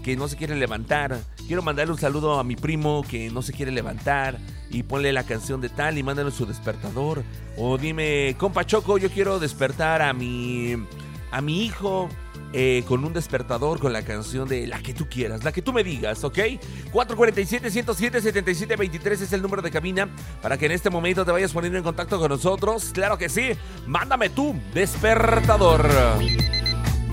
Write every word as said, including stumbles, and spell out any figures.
que no se quiere levantar. Quiero mandarle un saludo a mi primo que no se quiere levantar y ponle la canción de tal y mándale su despertador. O dime, compa Choco, yo quiero despertar a mi, a mi hijo eh, con un despertador con la canción de la que tú quieras, la que tú me digas, ¿ok? cuatro cuatro siete, uno cero siete, siete siete dos tres es el número de cabina para que en este momento te vayas poniendo en contacto con nosotros. Claro que sí, mándame tu despertador.